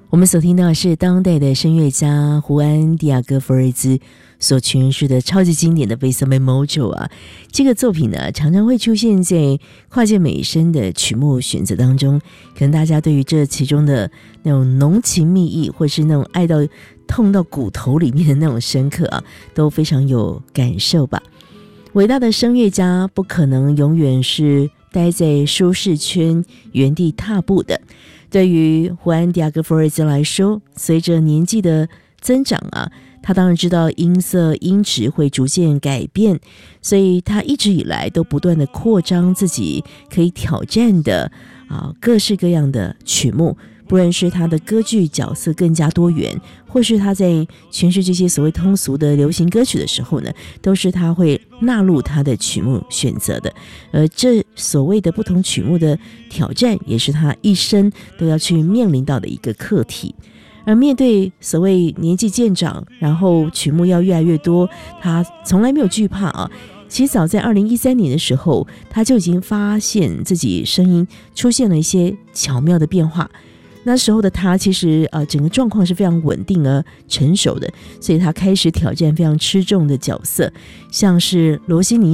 我们所听到的是当代的声乐家胡安·迪亚戈·弗瑞兹所诠释的超级经典的《Besame Mojo》啊，这个作品呢常常会出现在跨界美声的曲目选择当中，可能大家对于这其中的那种浓情蜜意，或是那种爱到痛到骨头里面的那种深刻啊，都非常有感受吧。伟大的声乐家不可能永远是待在舒适圈原地踏步的。对于胡安·迪亚戈·弗瑞兹来说，随着年纪的增长啊，他当然知道音色音质会逐渐改变，所以他一直以来都不断的扩张自己可以挑战的各式各样的曲目，不论是他的歌剧角色更加多元，或是他在诠释这些所谓通俗的流行歌曲的时候呢，都是他会纳入他的曲目选择的。而这所谓的不同曲目的挑战，也是他一生都要去面临到的一个课题。而面对所谓年纪渐长，然后曲目要越来越多，他从来没有惧怕啊。其实早在2013年的时候，他就已经发现自己声音出现了一些巧妙的变化。那时候的他其实整个状况是非常稳定而成熟的，所以他开始挑战非常吃重的角色，像是罗西尼